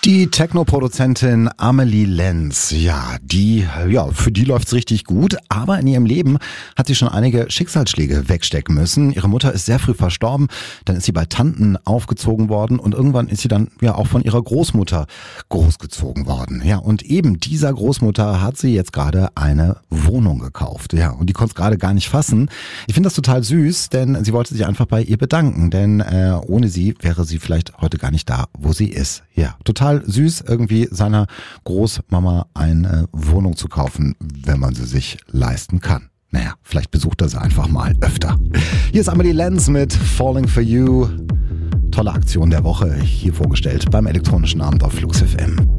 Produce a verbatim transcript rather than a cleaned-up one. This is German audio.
Die Techno-Produzentin Amelie Lenz, ja, die, ja, für die läuft's richtig gut, aber in ihrem Leben hat sie schon einige Schicksalsschläge wegstecken müssen. Ihre Mutter ist sehr früh verstorben, dann ist sie bei Tanten aufgezogen worden und irgendwann ist sie dann ja auch von ihrer Großmutter großgezogen worden. Ja, und eben dieser Großmutter hat sie jetzt gerade eine Wohnung gekauft. Ja, und die konnte es gerade gar nicht fassen. Ich finde das total süß, denn sie wollte sich einfach bei ihr bedanken, denn äh, ohne sie wäre sie vielleicht heute gar nicht da, wo sie ist. Ja, total süß, irgendwie seiner Großmama eine Wohnung zu kaufen, wenn man sie sich leisten kann. Naja, vielleicht besucht er sie einfach mal öfter. Hier ist Amelie Lenz mit Falling for You. Tolle Aktion der Woche hier vorgestellt beim elektronischen Abend auf Flux F M.